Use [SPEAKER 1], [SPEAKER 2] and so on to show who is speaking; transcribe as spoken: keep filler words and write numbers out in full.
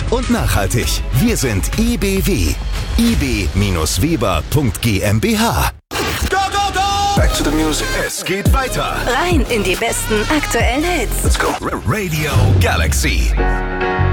[SPEAKER 1] und nachhaltig. Wir sind I B W. I B Weber Punkt GmbH.
[SPEAKER 2] Go, go, go!
[SPEAKER 1] Back to the music. Es geht weiter.
[SPEAKER 3] Rein in die besten aktuellen Hits.
[SPEAKER 1] Let's go. Radio Galaxy.